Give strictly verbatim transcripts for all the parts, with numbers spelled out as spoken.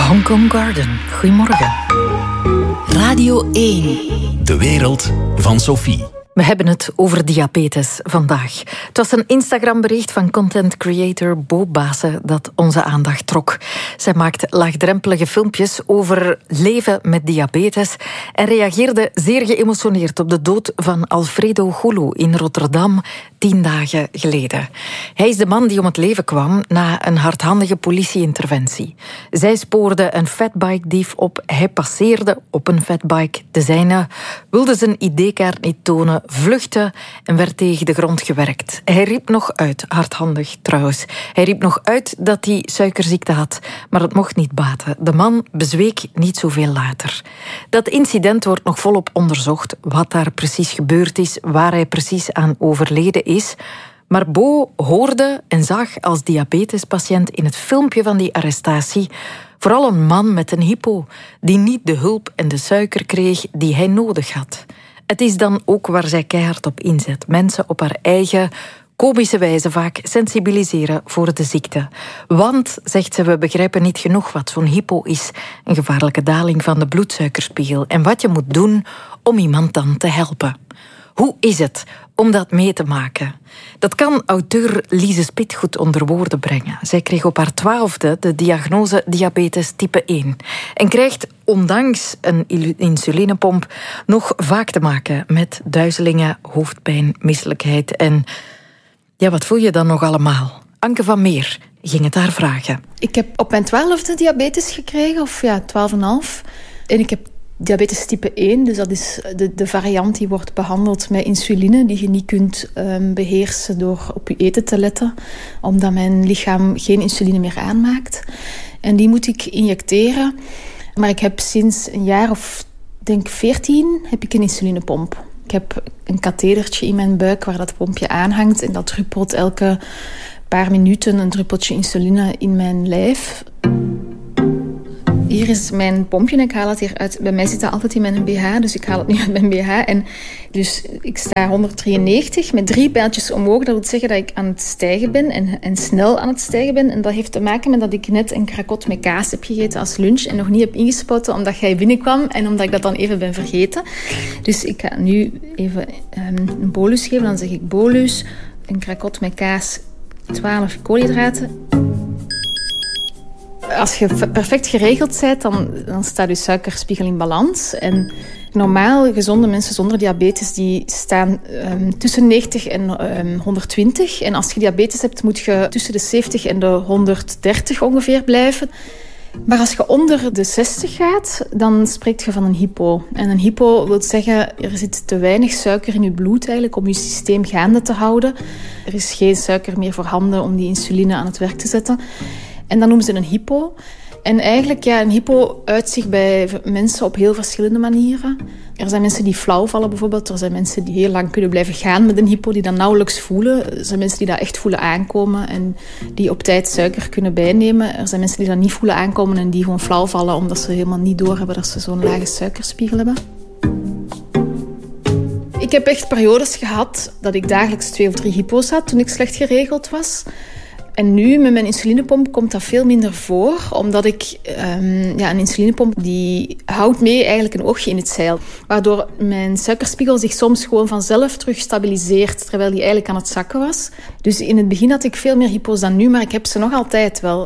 Hong Kong Garden. Goedemorgen. Radio één. De wereld van Sophie. We hebben het over diabetes vandaag. Het was een Instagram-bericht van content creator Bo Baase dat onze aandacht trok. Zij maakt laagdrempelige filmpjes over leven met diabetes en reageerde zeer geëmotioneerd op de dood van Alfredo Gulu in Rotterdam tien dagen geleden. Hij is de man die om het leven kwam na een hardhandige politieinterventie. Zij spoorde een fatbike-dief op. Hij passeerde op een fatbike de zijne, wilde zijn I D-kaart niet tonen, vluchtte en werd tegen de grond gewerkt. Hij riep nog uit, hardhandig trouwens. Hij riep nog uit dat hij suikerziekte had, maar het mocht niet baten. De man bezweek niet zoveel later. Dat incident wordt nog volop onderzocht, wat daar precies gebeurd is, waar hij precies aan overleden is. Maar Bo hoorde en zag als diabetespatiënt in het filmpje van die arrestatie vooral een man met een hypo, die niet de hulp en de suiker kreeg die hij nodig had. Het is dan ook waar zij keihard op inzet. Mensen op haar eigen komische wijze vaak sensibiliseren voor de ziekte. Want, zegt ze, we begrijpen niet genoeg wat zo'n hypo is. Een gevaarlijke daling van de bloedsuikerspiegel. En wat je moet doen om iemand dan te helpen. Hoe is het om dat mee te maken? Dat kan auteur Lise Spit goed onder woorden brengen. Zij kreeg op haar twaalfde de diagnose diabetes type één. En krijgt, ondanks een insulinepomp, nog vaak te maken met duizelingen, hoofdpijn, misselijkheid. En ja, wat voel je dan nog allemaal? Anke van Meer ging het haar vragen. Ik heb op mijn twaalfde diabetes gekregen, of ja, twaalf en half. En ik heb diabetes type één, dus dat is de, de variant die wordt behandeld met insuline, die je niet kunt um, beheersen door op je eten te letten, omdat mijn lichaam geen insuline meer aanmaakt. En die moet ik injecteren. Maar ik heb sinds een jaar of, denk veertien, heb ik een insulinepomp. Ik heb een kathedertje in mijn buik waar dat pompje aanhangt en dat druppelt elke paar minuten een druppeltje insuline in mijn lijf. Hier is mijn pompje en ik haal het hier uit. Bij mij zit dat altijd in mijn B H, dus ik haal het nu uit mijn B H. En dus ik sta honderddrieënnegentig met drie pijltjes omhoog. Dat wil zeggen dat ik aan het stijgen ben en, en snel aan het stijgen ben. En dat heeft te maken met dat ik net een krakot met kaas heb gegeten als lunch en nog niet heb ingespoten omdat jij binnenkwam en omdat ik dat dan even ben vergeten. Dus ik ga nu even um, een bolus geven. Dan zeg ik bolus, een krakot met kaas, twaalf koolhydraten. Als je perfect geregeld bent, dan, dan staat je suikerspiegel in balans. En normaal gezonde mensen zonder diabetes die staan um, tussen negentig en um, honderdtwintig. En als je diabetes hebt, moet je tussen de zeventig en de honderddertig ongeveer blijven. Maar als je onder de zestig gaat, dan spreek je van een hypo. En een hypo wil zeggen, er zit te weinig suiker in je bloed eigenlijk om je systeem gaande te houden. Er is geen suiker meer voorhanden om die insuline aan het werk te zetten. En dat noemen ze een hypo. En eigenlijk, ja, een hypo uit zich bij mensen op heel verschillende manieren. Er zijn mensen die flauw vallen bijvoorbeeld. Er zijn mensen die heel lang kunnen blijven gaan met een hypo, die dat nauwelijks voelen. Er zijn mensen die dat echt voelen aankomen en die op tijd suiker kunnen bijnemen. Er zijn mensen die dat niet voelen aankomen en die gewoon flauw vallen omdat ze helemaal niet doorhebben dat ze zo'n lage suikerspiegel hebben. Ik heb echt periodes gehad dat ik dagelijks twee of drie hypo's had toen ik slecht geregeld was. En nu, met mijn insulinepomp, komt dat veel minder voor. Omdat ik... Um, ja, een insulinepomp die houdt mee eigenlijk een oogje in het zeil. Waardoor mijn suikerspiegel zich soms gewoon vanzelf terug stabiliseert. Terwijl die eigenlijk aan het zakken was. Dus in het begin had ik veel meer hypo's dan nu. Maar ik heb ze nog altijd wel.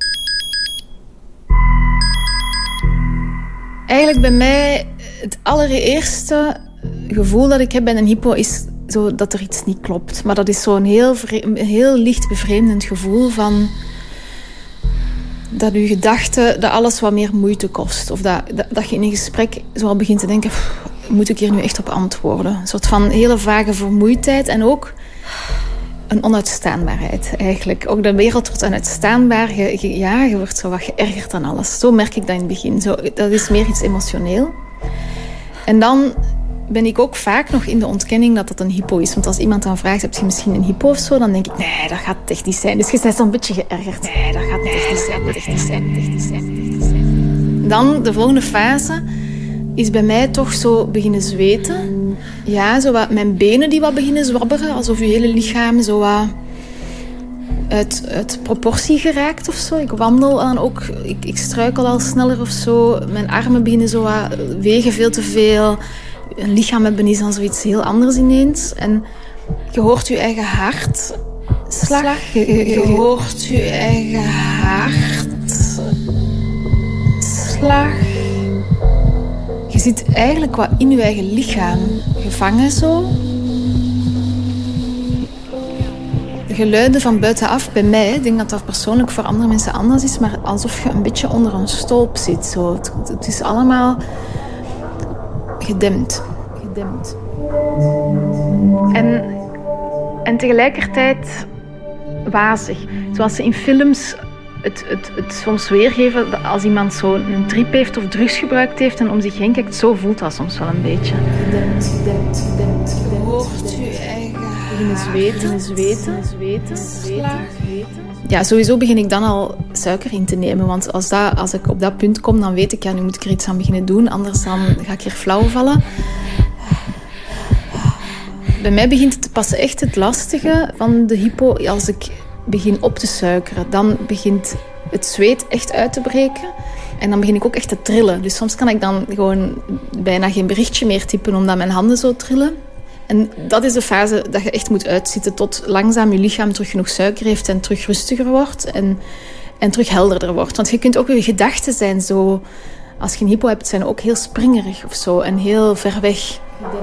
Eigenlijk bij mij... Het allereerste gevoel dat ik heb bij een hypo is... Zo dat er iets niet klopt. Maar dat is zo'n heel, een heel licht bevreemdend gevoel van... dat je gedachte dat alles wat meer moeite kost. Of dat, dat, dat je in een gesprek zo al begint te denken... moet ik hier nu echt op antwoorden? Een soort van hele vage vermoeidheid. En ook een onuitstaanbaarheid eigenlijk. Ook de wereld wordt onuitstaanbaar. Je, je, ja, je wordt zo wat geërgerd aan alles. Zo merk ik dat in het begin. Zo, dat is meer iets emotioneel. En dan... ben ik ook vaak nog in de ontkenning dat dat een hypo is. Want als iemand dan vraagt, heb je misschien een hypo of zo? Dan denk ik, nee, dat gaat echt niet zijn. Dus je bent zo'n beetje geërgerd. Nee, dat gaat echt niet zijn, echt niet zijn, echt niet zijn, echt niet zijn. Dan, de volgende fase, is bij mij toch zo beginnen zweten. Ja, zo wat, mijn benen die wat beginnen zwabberen. Alsof je hele lichaam zo wat... uit, uit proportie geraakt of zo. Ik wandel dan ook, ik, ik struikel al sneller of zo. Mijn armen beginnen zo wat, wegen veel te veel. Een lichaam hebben is dan zoiets heel anders ineens. En je hoort je eigen hart slag. Je, je, je hoort je eigen hart slag. Je zit eigenlijk wat in je eigen lichaam gevangen zo. De geluiden van buitenaf bij mij, ik denk dat dat persoonlijk voor andere mensen anders is, maar alsof je een beetje onder een stolp zit. Zo. Het, het is allemaal gedempt. gedempt. En, en tegelijkertijd wazig. Zoals ze in films het, het, het soms weergeven als iemand zo een trip heeft of drugs gebruikt heeft en om zich heen kijkt, zo voelt dat soms wel een beetje. Gedempt, gedempt, gedempt. Je hoort je eigen beginnen zweten, zweten, zweten, zweten. Ja, sowieso begin ik dan al suiker in te nemen. Want als, dat, als ik op dat punt kom, dan weet ik, ja, nu moet ik er iets aan beginnen doen. Anders dan ga ik hier flauw vallen. Bij mij begint het pas echt het lastige van de hypo als ik begin op te suikeren. Dan begint het zweet echt uit te breken. En dan begin ik ook echt te trillen. Dus soms kan ik dan gewoon bijna geen berichtje meer typen omdat mijn handen zo trillen. En dat is de fase dat je echt moet uitzitten tot langzaam je lichaam terug genoeg suiker heeft en terug rustiger wordt en, en terug helderder wordt. Want je kunt ook je gedachten zijn zo, als je een hypo hebt, zijn ook heel springerig of zo en heel ver weg.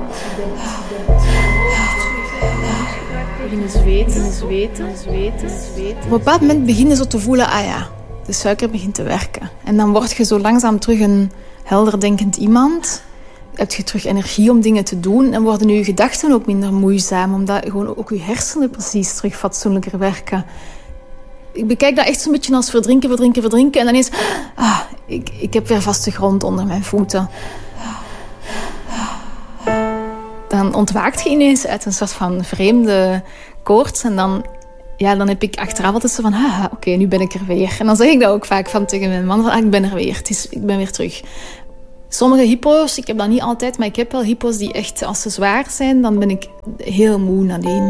Beginnen zweten, zweten, zweten, zweten. Op een bepaald moment begin je zo te voelen, ah ja, de suiker begint te werken. En dan word je zo langzaam terug een helder denkend iemand. Heb je terug energie om dingen te doen en worden je gedachten ook minder moeizaam, omdat gewoon ook je hersenen precies terug fatsoenlijker werken. Ik bekijk dat echt zo'n beetje als verdrinken, verdrinken, verdrinken en dan is, ah, ik, ik heb weer vaste grond onder mijn voeten. Dan ontwaakt je ineens uit een soort van vreemde koorts en dan, ja, dan heb ik achteraf altijd zo van, haha, oké, okay, nu ben ik er weer. En dan zeg ik dat ook vaak van tegen mijn man, van, ah, ik ben er weer, het is, ik ben weer terug. Sommige hypo's, ik heb dat niet altijd, maar ik heb wel hypo's die echt, als ze zwaar zijn, dan ben ik heel moe nadien.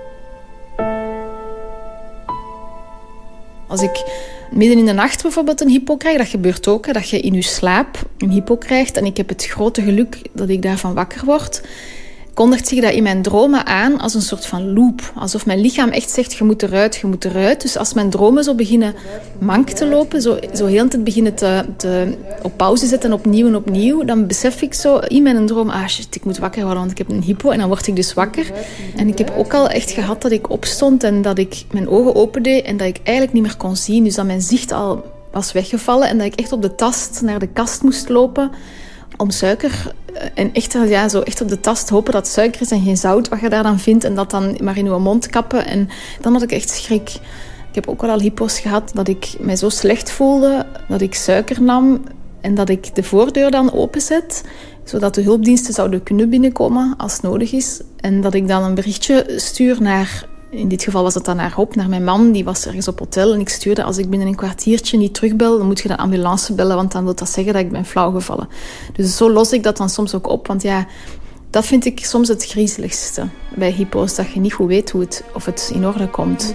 Als ik midden in de nacht bijvoorbeeld een hypo krijg, dat gebeurt ook, hè, dat je in je slaap een hypo krijgt en ik heb het grote geluk dat ik daarvan wakker word, kondigt zich dat in mijn dromen aan als een soort van loop. Alsof mijn lichaam echt zegt, je moet eruit, je moet eruit. Dus als mijn dromen zo beginnen mank te lopen, zo, zo heel de tijd beginnen te, te op pauze zetten, opnieuw en opnieuw, dan besef ik zo in mijn droom, ah shit, ik moet wakker worden, want ik heb een hypo. En dan word ik dus wakker. En ik heb ook al echt gehad dat ik opstond en dat ik mijn ogen opende en dat ik eigenlijk niet meer kon zien. Dus dat mijn zicht al was weggevallen en dat ik echt op de tast naar de kast moest lopen om suiker. En echt, ja, zo echt op de tast hopen dat het suiker is en geen zout wat je daar dan vindt. En dat dan maar in je mond kappen. En dan had ik echt schrik. Ik heb ook wel al hypo's gehad dat ik mij zo slecht voelde dat ik suiker nam en dat ik de voordeur dan openzet, zodat de hulpdiensten zouden kunnen binnenkomen als nodig is. En dat ik dan een berichtje stuur naar, in dit geval was het dan naar Hop, naar mijn man, die was ergens op hotel. En ik stuurde, als ik binnen een kwartiertje niet terugbel, dan moet je de ambulance bellen, want dan wil dat zeggen dat ik ben flauw gevallen. Dus zo los ik dat dan soms ook op, want ja, dat vind ik soms het griezeligste bij hypo's, dat je niet goed weet hoe het, of het in orde komt.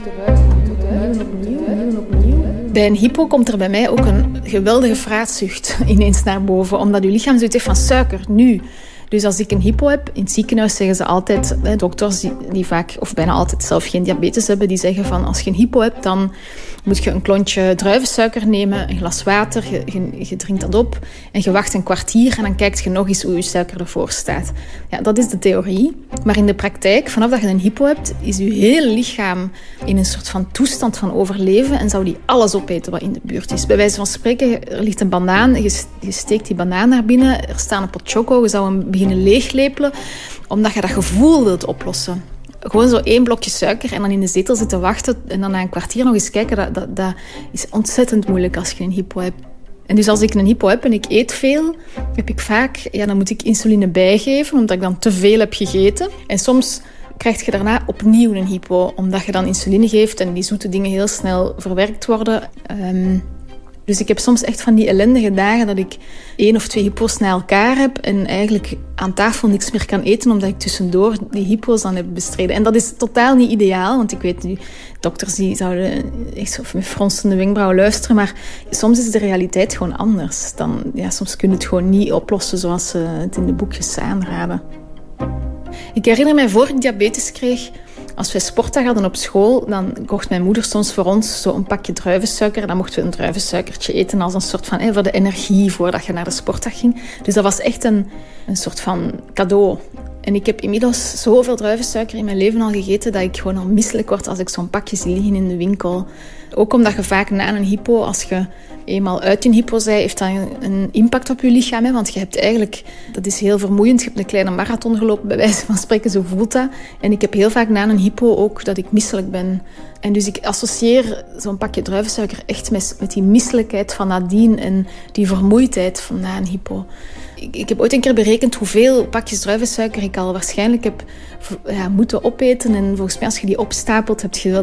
Bij een hypo komt er bij mij ook een geweldige vraatzucht ineens naar boven, omdat je lichaam zoiets heeft van suiker, nu. Dus als ik een hypo heb, in het ziekenhuis zeggen ze altijd, hè, dokters die, die vaak of bijna altijd zelf geen diabetes hebben, die zeggen van als je een hypo hebt, dan moet je een klontje druivensuiker nemen, een glas water, je, je, je drinkt dat op en je wacht een kwartier en dan kijkt je nog eens hoe je suiker ervoor staat. Ja, dat is de theorie. Maar in de praktijk, vanaf dat je een hypo hebt, is je hele lichaam in een soort van toestand van overleven en zou die alles opeten wat in de buurt is. Bij wijze van spreken, er ligt een banaan, je, je steekt die banaan naar binnen, er staat een pot choco, je zou hem beginnen leeglepelen, omdat je dat gevoel wilt oplossen. Gewoon zo één blokje suiker en dan in de zetel zitten wachten en dan na een kwartier nog eens kijken, dat, dat, dat is ontzettend moeilijk als je een hypo hebt. En dus als ik een hypo heb en ik eet veel, heb ik vaak, ja, dan moet ik insuline bijgeven, omdat ik dan te veel heb gegeten. En soms krijg je daarna opnieuw een hypo, omdat je dan insuline geeft en die zoete dingen heel snel verwerkt worden. Um, Dus ik heb soms echt van die ellendige dagen dat ik één of twee hypo's na elkaar heb en eigenlijk aan tafel niks meer kan eten omdat ik tussendoor die hypo's dan heb bestreden. En dat is totaal niet ideaal, want ik weet nu, dokters die zouden echt met fronsende wenkbrauwen luisteren, maar soms is de realiteit gewoon anders. Dan, ja, soms kun je het gewoon niet oplossen zoals ze het in de boekjes aanraden. Ik herinner mij voor ik diabetes kreeg, als wij sportdag hadden op school, dan kocht mijn moeder soms voor ons zo een pakje druivensuiker. Dan mochten we een druivensuikertje eten als een soort van, hey, voor de energie voordat je naar de sportdag ging. Dus dat was echt een, een soort van cadeau. En ik heb inmiddels zoveel druivensuiker in mijn leven al gegeten dat ik gewoon al misselijk word als ik zo'n pakje zie liggen in de winkel. Ook omdat je vaak na een hypo, als je eenmaal uit een hypo bent, heeft dat een impact op je lichaam. Hè? Want je hebt eigenlijk, dat is heel vermoeiend. Je hebt een kleine marathon gelopen, bij wijze van spreken, zo voelt dat. En ik heb heel vaak na een hypo ook dat ik misselijk ben. En dus ik associeer zo'n pakje druivensuiker echt met, met die misselijkheid van nadien en die vermoeidheid van na een hypo. Ik, ik heb ooit een keer berekend hoeveel pakjes druivensuiker ik al waarschijnlijk heb ja, moeten opeten. En volgens mij, als je die opstapelt, heb je wel